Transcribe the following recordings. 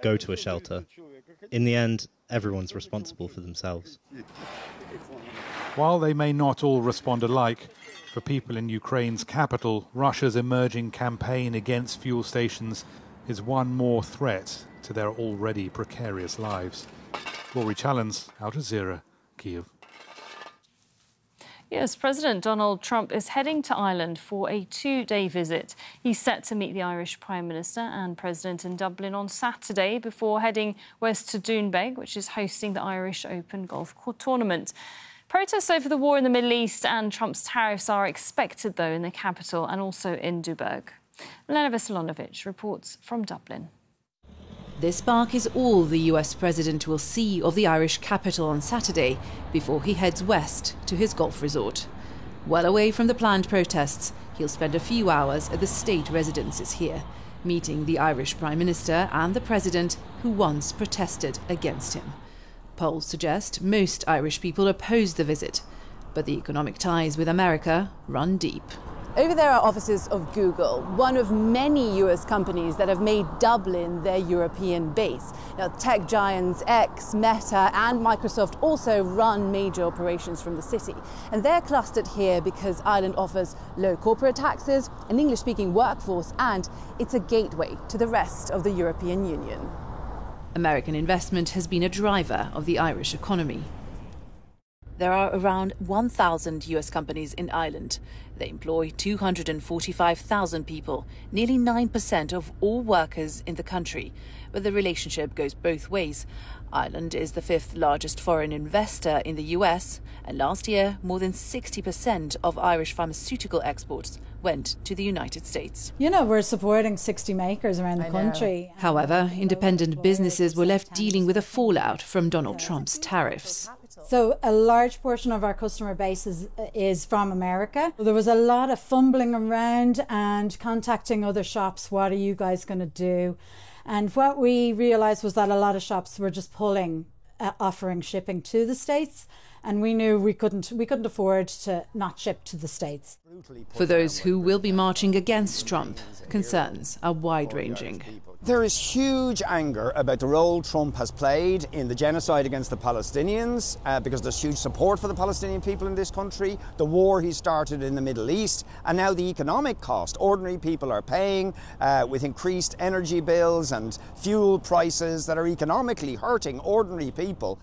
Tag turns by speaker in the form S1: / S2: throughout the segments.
S1: go to a shelter. In the end, everyone's responsible for themselves.
S2: While they may not all respond alike, for people in Ukraine's capital, Russia's emerging campaign against fuel stations is one more threat to their already precarious lives. Rory Challens, Al Jazeera, Kyiv.
S3: Yes, President Donald Trump is heading to Ireland for a 2-day visit. He's set to meet the Irish Prime Minister and President in Dublin on Saturday before heading west to Doonbeg, which is hosting the Irish Open Golf Tournament. Protests over the war in the Middle East and Trump's tariffs are expected, though, in the capital and also in Doonbeg. Milena Veselonovic reports from Dublin.
S4: This park is all the US president will see of the Irish capital on Saturday before he heads west to his golf resort. Well away from the planned protests, he'll spend a few hours at the state residences here, meeting the Irish Prime Minister and the President who once protested against him. Polls suggest most Irish people oppose the visit, but the economic ties with America run deep.
S5: Over there are offices of Google, one of many US companies that have made Dublin their European base. Now, tech giants X, Meta and Microsoft also run major operations from the city. And they're clustered here because Ireland offers low corporate taxes, an English-speaking workforce, and it's a gateway to the rest of the European Union.
S4: American investment has been a driver of the Irish economy. There are around 1,000 US companies in Ireland. They employ 245,000 people, nearly 9% of all workers in the country. But the relationship goes both ways. Ireland is the 5th largest foreign investor in the US, and last year, more than 60% of Irish pharmaceutical exports went to the United States.
S6: You know, we're supporting 60 makers around the country.
S4: However, independent businesses were left dealing with the fallout from Donald Trump's tariffs.
S6: So a large portion of our customer base is from America. There was a lot of fumbling around and contacting other shops. What are you guys going to do? And what we realised was that a lot of shops were just offering shipping to the States. And we knew we couldn't afford to not ship to the States.
S4: For those who will be marching against Trump, concerns are wide-ranging.
S7: There is huge anger about the role Trump has played in the genocide against the Palestinians, because there's huge support for the Palestinian people in this country, the war he started in the Middle East, and now the economic cost ordinary people are paying with increased energy bills and fuel prices that are economically hurting ordinary people.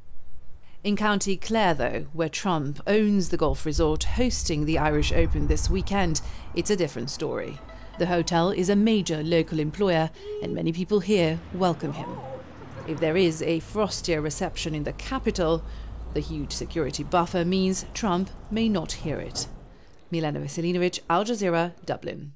S4: In County Clare, though, where Trump owns the golf resort hosting the Irish Open this weekend, it's a different story. The hotel is a major local employer, and many people here welcome him. If there is a frostier reception in the capital, the huge security buffer means Trump may not hear it. Milena Veselinovic, Al Jazeera, Dublin.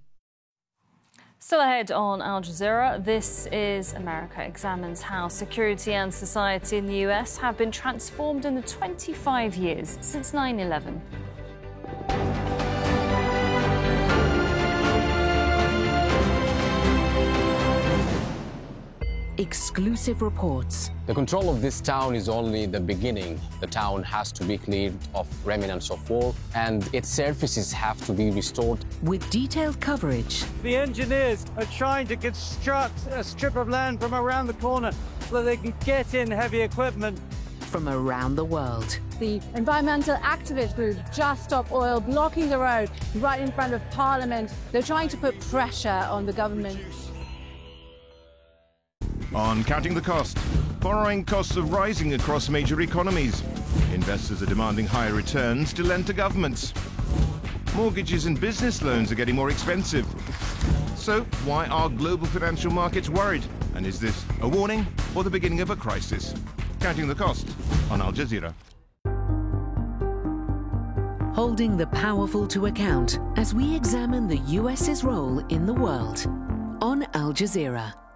S3: Still ahead on Al Jazeera, This is America examines how security and society in the US have been transformed in the 25 years since 9/11.
S8: Exclusive reports.
S9: The control of this town is only the beginning. The town has to be cleared of remnants of war, and its surfaces have to be restored.
S8: With detailed coverage.
S10: The engineers are trying to construct a strip of land from around the corner so that they can get in heavy equipment.
S8: From around the world.
S5: The environmental activist group Just Stop Oil blocking the road right in front of Parliament. They're trying to put pressure on the government.
S11: On Counting the Cost, borrowing costs are rising across major economies. Investors are demanding higher returns to lend to governments. Mortgages and business loans are getting more expensive. So why are global financial markets worried? And is this a warning or the beginning of a crisis? Counting the Cost on Al Jazeera.
S8: Holding the powerful to account as we examine the US's role in the world on Al Jazeera.